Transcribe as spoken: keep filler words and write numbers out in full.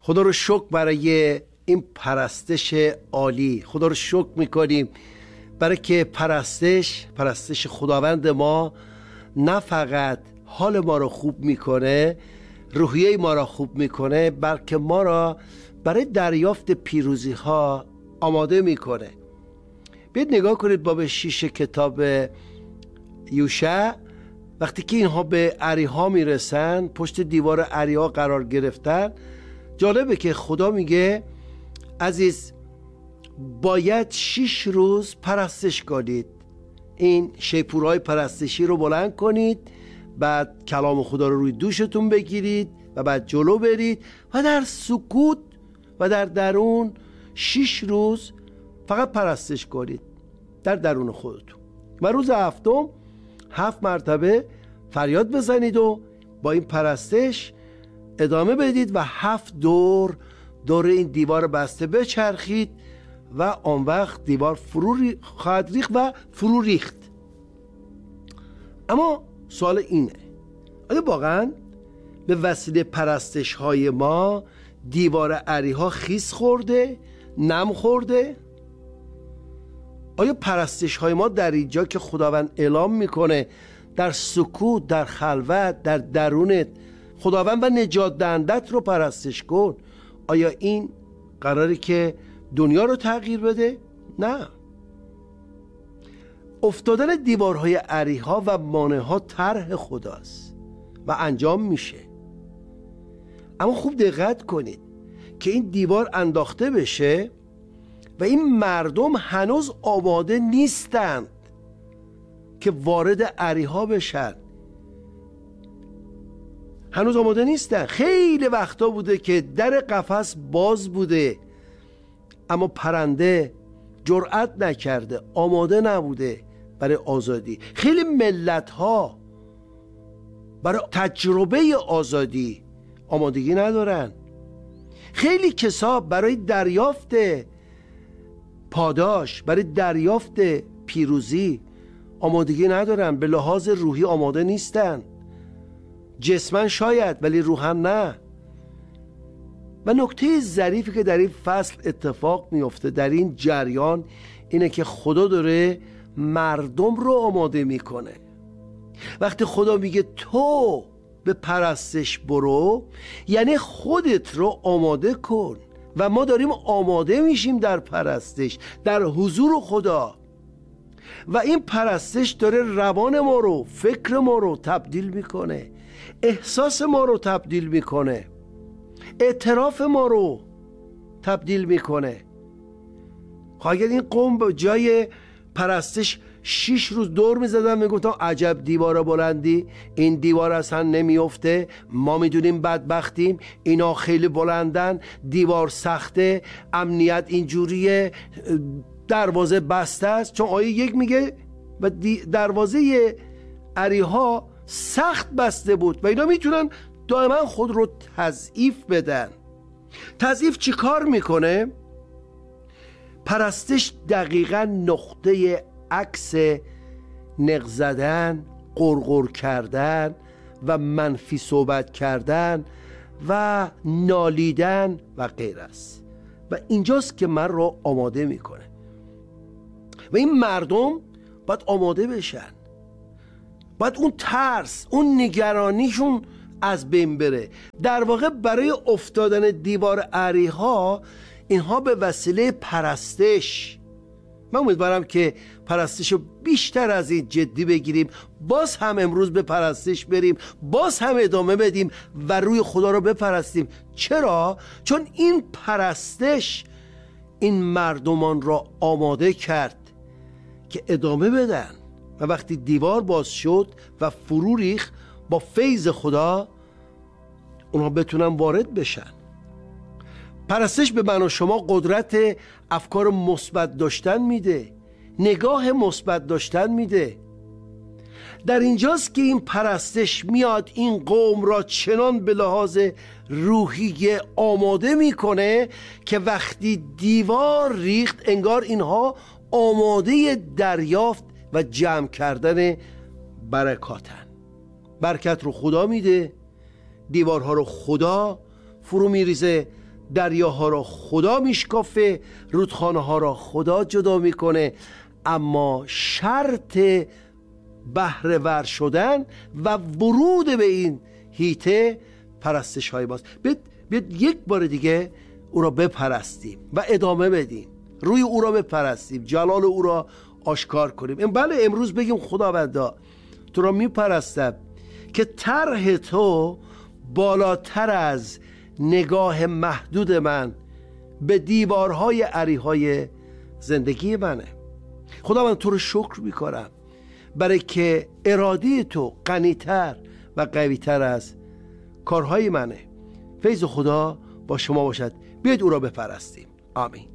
خدا رو شکر برای این پرستش عالی. خدا رو شکر میکنیم برای که پرستش پرستش خداوند ما نه فقط حال ما رو خوب میکنه، روحیه ما را خوب میکنه، بلکه ما را برای دریافت پیروزی ها آماده میکنه. بیاید نگاه کنید باب شیش کتاب یوشع. وقتی که اینها به اریحا میرسن، پشت دیوار اریحا قرار گرفتن، جالبه که خدا میگه عزیز باید شیش روز پرستش کنید. این شیپورهای پرستشی رو بلند کنید، بعد کلام خدا رو روی دوشتون بگیرید و بعد جلو برید و در سکوت و در درون شیش روز فقط پرستش کنید در درون خودتون. و روز هفتم هفت مرتبه فریاد بزنید و با این پرستش ادامه بدید و هفت دور دور این دیوار بسته بچرخید و آن وقت دیوار فرو خواهد ریخت و فرو ریخت. اما سوال اینه، آیا واقعا به وسیله پرستش های ما دیوار اریحا خیس خورده، نم خورده؟ آیا پرستش های ما در اینجا که خداوند اعلام میکنه در سکوت، در خلوت، در درونت خداوند و نجات دهندت رو پرستش کن، آیا این قراره که دنیا رو تغییر بده؟ نه. افتادن دیوارهای اریحا و مانعها طرح خداست و انجام میشه. اما خوب دقت کنید که این دیوار انداخته بشه و این مردم هنوز آماده نیستند که وارد اریحا بشن. هنوز آماده نیستن. خیلی وقتا بوده که در قفس باز بوده اما پرنده جرأت نکرده، آماده نبوده برای آزادی. خیلی ملت ها برای تجربه آزادی آمادگی ندارن. خیلی کسا برای دریافت پاداش، برای دریافت پیروزی آمادگی ندارن. به لحاظ روحی آماده نیستن. جسمن شاید ولی روحن نه. و نکته ظریفی که در این فصل اتفاق میفته در این جریان اینه که خدا داره مردم رو آماده میکنه. وقتی خدا میگه تو به پرستش برو، یعنی خودت رو آماده کن و ما داریم آماده میشیم در پرستش، در حضور خدا. و این پرستش داره روان ما رو، فکر ما رو تبدیل میکنه، احساس ما رو تبدیل میکنه، اعتراف ما رو تبدیل میکنه. اگر این قوم به جای پرستش شیش روز دور میزدن میگفتن عجب دیوار بلندی، این دیوار اصلا نمیفته، ما میدونیم بدبختیم، اینا خیلی بلندن، دیوار سخته، امنیت اینجوریه، دروازه بسته است. چون آیه یک میگه و دروازه اریحا سخت بسته بود و اینا میتونن دائما خود رو تضعیف بدن. تضعیف چی کار میکنه؟ پرستش دقیقا نقطه عکس نق زدن، قرقر کردن و منفی صحبت کردن و نالیدن و غیر است. و اینجاست که من رو آماده میکنه و این مردم باید آماده بشن، باید اون ترس، اون نگرانیشون از بین بره. در واقع برای افتادن دیوار اریحا اینها به وسیله پرستش، من امیدوارم که پرستش رو بیشتر از این جدی بگیریم، باز هم امروز به پرستش بریم، باز هم ادامه بدیم و روی خدا رو بپرستیم. چرا؟ چون این پرستش این مردمان را آماده کرد که ادامه بدن و وقتی دیوار باز شد و فرو ریخت با فیض خدا اونها بتونن وارد بشن. پرستش به من و شما قدرت افکار مثبت داشتن میده، نگاه مثبت داشتن میده. در اینجاست که این پرستش میاد این قوم را چنان به لحاظ روحی آماده میکنه که وقتی دیوار ریخت انگار اینها آماده دریافت و جمع کردن برکاتن. برکت رو خدا میده، دیوارها رو خدا فرو میریزه، دریاها را خدا میشکافه، رودخانه ها را خدا جدا میکنه، اما شرط بهره ور شدن و ورود به این هیته پرستش های ماست. بیاید یک بار دیگه او را بپرستیم و ادامه بدیم، روی او را بپرستیم، جلال او را آشکار کنیم. بله امروز بگیم خداوندا تو را میپرستم که طرح تو بالاتر از نگاه محدود من به دیوارهای عریهای زندگی منه. خداوند تو رو شکر میکنم برای که اراده تو غنی‌تر و قوی‌تر از کارهای منه. فیض خدا با شما باشد. بیاید او را بپرستیم. آمین.